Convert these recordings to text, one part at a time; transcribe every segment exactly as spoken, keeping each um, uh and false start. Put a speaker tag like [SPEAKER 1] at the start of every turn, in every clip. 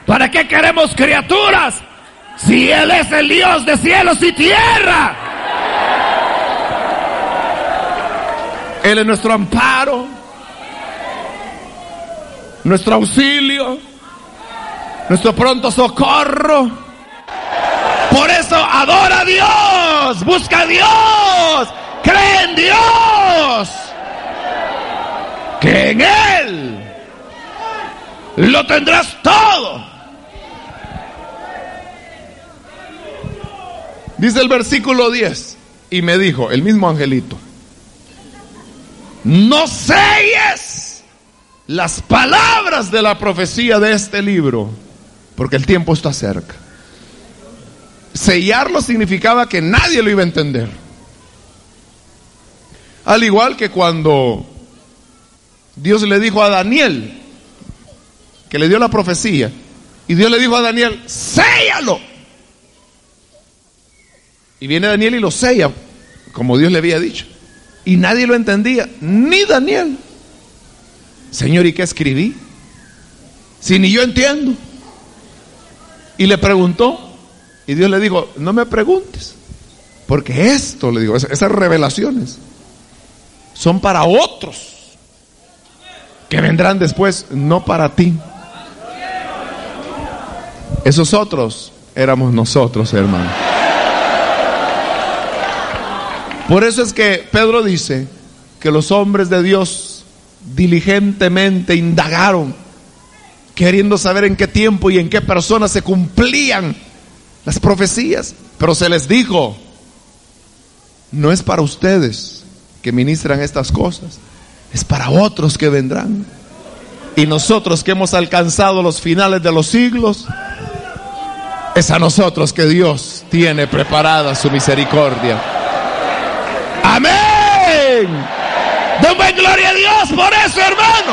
[SPEAKER 1] ¿Para qué queremos criaturas si Él es el Dios de cielos y tierra? Él es nuestro amparo, nuestro auxilio, nuestro pronto socorro. Por eso adora a Dios, busca a Dios, cree en Dios, que en Él lo tendrás todo.
[SPEAKER 2] Dice el versículo diez, y me dijo el mismo angelito: no selles las palabras de la profecía de este libro, porque el tiempo está cerca. Sellarlo significaba que nadie lo iba a entender. Al igual que cuando Dios le dijo a Daniel, que le dio la profecía, y Dios le dijo a Daniel: séllalo. Y viene Daniel y lo sella, como Dios le había dicho. Y nadie lo entendía, ni Daniel. Señor, ¿y qué escribí? Si ni yo entiendo. Y le preguntó, y Dios le dijo: no me preguntes, porque esto, le digo, esas revelaciones son para otros que vendrán después, no para ti. Esos otros éramos nosotros, hermano. Por eso es que Pedro dice que los hombres de Dios diligentemente indagaron, queriendo saber en qué tiempo y en qué persona se cumplían las profecías. Pero se les dijo: no es para ustedes que ministran estas cosas, es para otros que vendrán. Y nosotros que hemos alcanzado los finales de los siglos, es a nosotros que Dios tiene preparada su misericordia. Amén. Dame gloria a Dios por eso, hermano.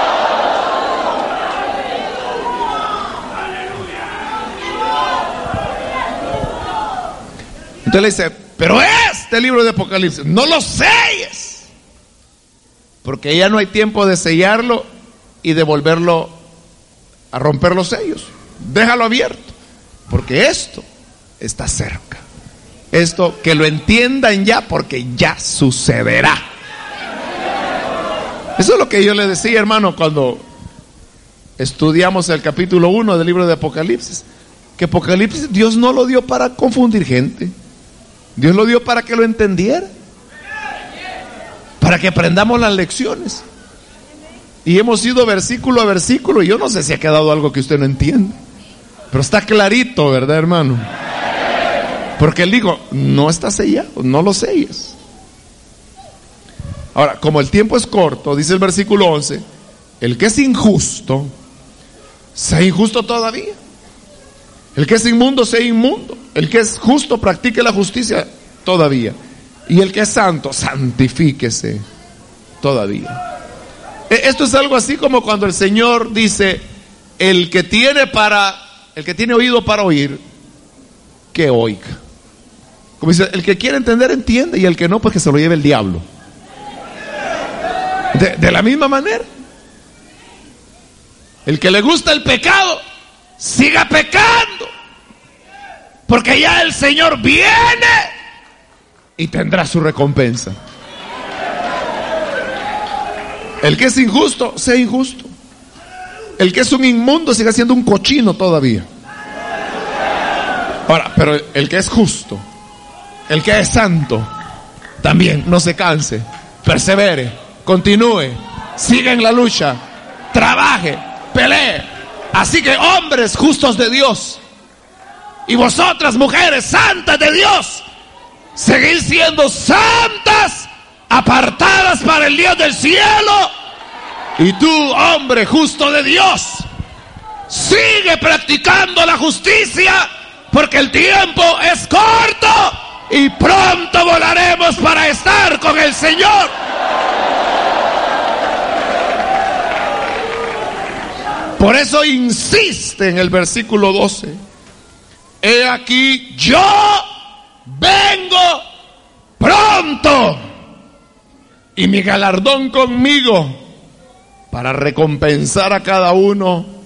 [SPEAKER 2] Entonces le dice: pero este libro de Apocalipsis no lo selles, porque ya no hay tiempo de sellarlo y de volverlo a romper los sellos. Déjalo abierto, porque esto está cerca. Esto que lo entiendan ya, porque ya sucederá. Eso es lo que yo le decía, hermano, cuando estudiamos el capítulo uno del libro de Apocalipsis. Que Apocalipsis Dios no lo dio para confundir gente. Dios lo dio para que lo entendiera, para que aprendamos las lecciones. Y hemos ido versículo a versículo, y yo no sé si ha quedado algo que usted no entiende, pero está clarito, ¿verdad, hermano? Porque Él dijo: no está sellado, no lo selles. Ahora, como el tiempo es corto, dice el versículo once: el que es injusto, sea injusto todavía. El que es inmundo, sea inmundo. El que es justo, practique la justicia todavía. Y el que es santo, santifíquese todavía. Esto es algo así como cuando el Señor dice: el que tiene para, el que tiene oído para oír, que oiga. Como dice, el que quiere entender, entiende, y el que no, pues que se lo lleve el diablo. De, de la misma manera, el que le gusta el pecado, siga pecando, porque ya el Señor viene y tendrá su recompensa. El que es injusto, sea injusto. El que es un inmundo, siga siendo un cochino todavía. Ahora, pero el que es justo, el que es santo, también no se canse, persevere, continúe, siga en la lucha, trabaje, pelee. Así que, hombres justos de Dios, y vosotras, mujeres santas de Dios, seguid siendo santas, apartadas para el Dios del cielo. Y tú, hombre justo de Dios, sigue practicando la justicia, porque el tiempo es corto y pronto volaremos para estar con el Señor. Por eso insiste en el versículo doce: he aquí, yo vengo pronto, y mi galardón conmigo, para recompensar a cada uno